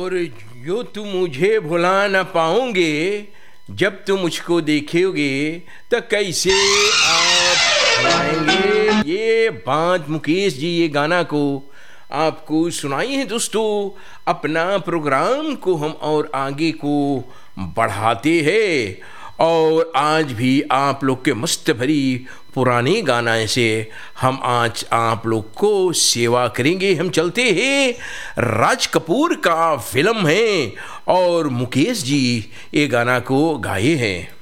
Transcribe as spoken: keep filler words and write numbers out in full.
और जो तुम मुझे भुला न पाओगे जब तुम मुझको देखोगे तो कैसे आप भुलाएंगे। ये बात मुकेश जी ये गाना को आपको सुनाई है दोस्तों। अपना प्रोग्राम को हम और आगे को बढ़ाते हैं और आज भी आप लोग के मस्त भरी पुराने गाना से हम आज आप लोग को सेवा करेंगे। हम चलते हैं, राज कपूर का फिल्म है और मुकेश जी ये गाना को गाए हैं।